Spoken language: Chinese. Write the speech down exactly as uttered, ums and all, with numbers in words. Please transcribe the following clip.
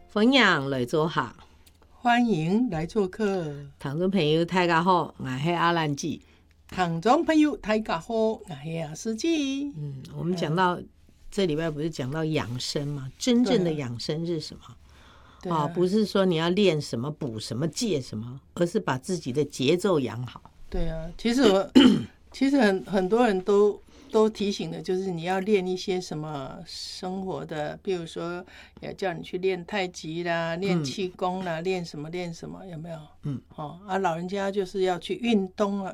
分享来做客， 欢迎来做客。 听众朋友大家好，我是阿兰姐。 听众朋友大家好，我是阿司机。 嗯，我们讲到、嗯、这礼拜不是讲到养生吗？真正的养生是什么？啊，啊不是说你要练什么、补什么、戒什么，而是把自己的节奏养好。 对啊，其实我其实很很多人都。都提醒的就是你要练一些什么生活的，比如说也叫你去练太极啦，练气功啦，练、嗯、什么练什么，有没有？嗯，哦啊，老人家就是要去运动啊，